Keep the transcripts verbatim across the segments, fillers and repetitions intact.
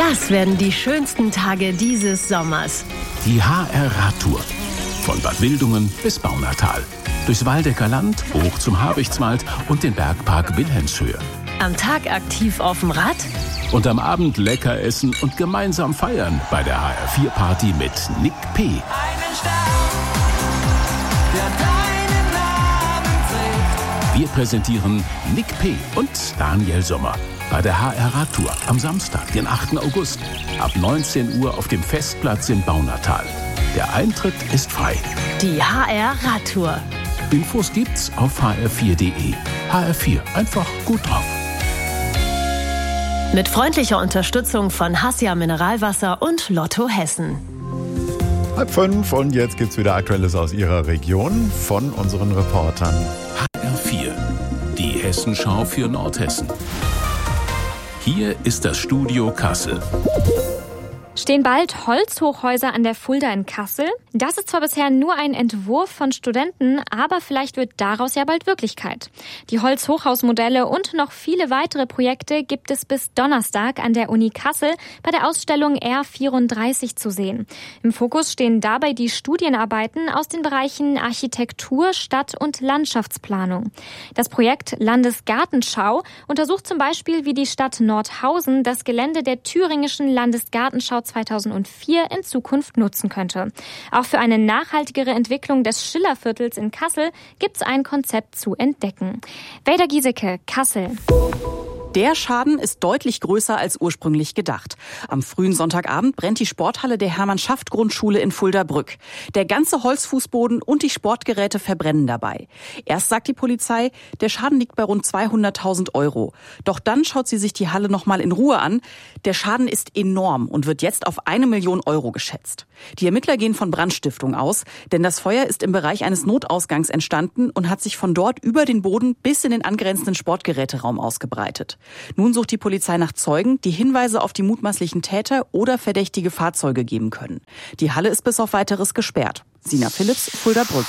Das werden die schönsten Tage dieses Sommers. Die H R-Radtour. Von Bad Wildungen bis Baunatal. Durchs Waldecker Land, hoch zum Habichtswald und den Bergpark Wilhelmshöhe. Am Tag aktiv auf dem Rad. Und am Abend lecker essen und gemeinsam feiern bei der H R vier Party mit Nick P. Einen Stern, der deinen Namen trägt. Wir präsentieren Nick P. und Daniel Sommer bei der H R-Radtour am Samstag, den achten August, ab neunzehn Uhr auf dem Festplatz in Baunatal. Der Eintritt ist frei. Die H R-Radtour. Infos gibt's auf h r vier punkt de. H R vier, einfach gut drauf. Mit freundlicher Unterstützung von Hassia Mineralwasser und Lotto Hessen. Halb fünf und jetzt gibt's wieder Aktuelles aus Ihrer Region von unseren Reportern. H R vier, die Hessenschau für Nordhessen. Hier ist das Studio Kassel. Stehen bald Holzhochhäuser an der Fulda in Kassel? Das ist zwar bisher nur ein Entwurf von Studenten, aber vielleicht wird daraus ja bald Wirklichkeit. Die Holzhochhausmodelle und noch viele weitere Projekte gibt es bis Donnerstag an der Uni Kassel bei der Ausstellung R vierunddreißig zu sehen. Im Fokus stehen dabei die Studienarbeiten aus den Bereichen Architektur, Stadt- und Landschaftsplanung. Das Projekt Landesgartenschau untersucht zum Beispiel, wie die Stadt Nordhausen das Gelände der thüringischen Landesgartenschau zweitausendvier in Zukunft nutzen könnte. Auch für eine nachhaltigere Entwicklung des Schillerviertels in Kassel gibt es ein Konzept zu entdecken. Weder Giesecke, Kassel. Der Schaden ist deutlich größer als ursprünglich gedacht. Am frühen Sonntagabend brennt die Sporthalle der Hermann-Schaft-Grundschule in Fulda-Brück. Der ganze Holzfußboden und die Sportgeräte verbrennen dabei. Erst sagt die Polizei, der Schaden liegt bei rund zweihunderttausend Euro. Doch dann schaut sie sich die Halle noch mal in Ruhe an. Der Schaden ist enorm und wird jetzt auf eine Million Euro geschätzt. Die Ermittler gehen von Brandstiftung aus, denn das Feuer ist im Bereich eines Notausgangs entstanden und hat sich von dort über den Boden bis in den angrenzenden Sportgeräteraum ausgebreitet. Nun sucht die Polizei nach Zeugen, die Hinweise auf die mutmaßlichen Täter oder verdächtige Fahrzeuge geben können. Die Halle ist bis auf Weiteres gesperrt. Sina Philipps, Fulda-Brück.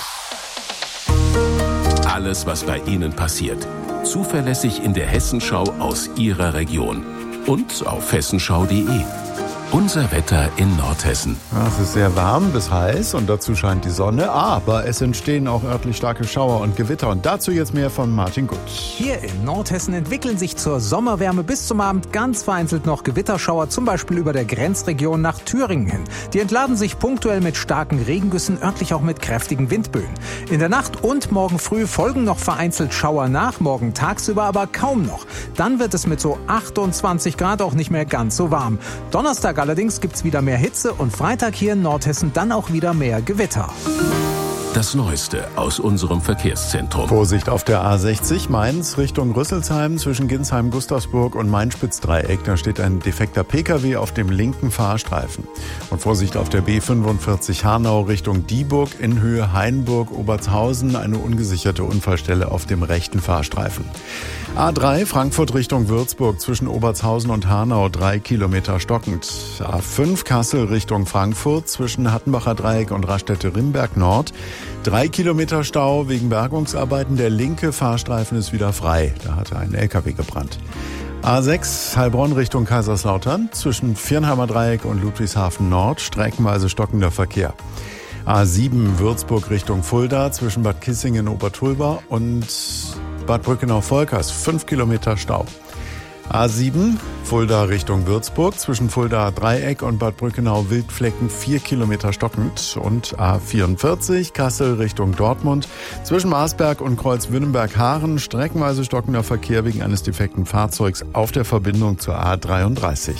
Alles, was bei Ihnen passiert. Zuverlässig in der Hessenschau aus Ihrer Region. Und auf hessenschau punkt de. Unser Wetter in Nordhessen. Ja, es ist sehr warm bis heiß und dazu scheint die Sonne. Aber es entstehen auch örtlich starke Schauer und Gewitter. Und dazu jetzt mehr von Martin Gut. Hier in Nordhessen entwickeln sich zur Sommerwärme bis zum Abend ganz vereinzelt noch Gewitterschauer, zum Beispiel über der Grenzregion nach Thüringen hin. Die entladen sich punktuell mit starken Regengüssen, örtlich auch mit kräftigen Windböen. In der Nacht und morgen früh folgen noch vereinzelt Schauer nach, morgen tagsüber aber kaum noch. Dann wird es mit so achtundzwanzig Grad auch nicht mehr ganz so warm. Donnerstag allerdings gibt's wieder mehr Hitze und Freitag hier in Nordhessen dann auch wieder mehr Gewitter. Das Neueste aus unserem Verkehrszentrum. Vorsicht auf der A sechzig Mainz Richtung Rüsselsheim zwischen Ginsheim, Gustavsburg und Main-Spitz-Dreieck. Da steht ein defekter Pkw auf dem linken Fahrstreifen. Und Vorsicht auf der B fünfundvierzig Hanau Richtung Dieburg in Höhe Hainburg, Obertshausen. Eine ungesicherte Unfallstelle auf dem rechten Fahrstreifen. A drei Frankfurt Richtung Würzburg zwischen Obertshausen und Hanau drei Kilometer stockend. A fünf Kassel Richtung Frankfurt zwischen Hattenbacher Dreieck und Raststätte-Rimberg Nord. Drei Kilometer Stau wegen Bergungsarbeiten. Der linke Fahrstreifen ist wieder frei. Da hatte ein L K W gebrannt. A sechs Heilbronn Richtung Kaiserslautern zwischen Viernheimer Dreieck und Ludwigshafen Nord. Streckenweise stockender Verkehr. A sieben Würzburg Richtung Fulda zwischen Bad Kissingen, Obertulba und Bad Brückenau-Volkers. Fünf Kilometer Stau. A sieben Fulda Richtung Würzburg zwischen Fulda Dreieck und Bad Brückenau Wildflecken vier Kilometer stockend. Und A vierundvierzig Kassel Richtung Dortmund zwischen Marsberg und Kreuz-Wünnenberg-Haaren streckenweise stockender Verkehr wegen eines defekten Fahrzeugs auf der Verbindung zur A dreiunddreißig.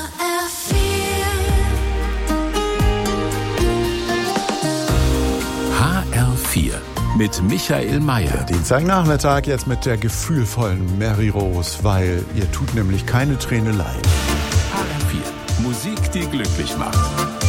H R vier mit Michael Mayer. Dienstagnachmittag jetzt mit der gefühlvollen Mary Rose, weil ihr tut nämlich keine Träne leid. H R vier, Musik, die glücklich macht.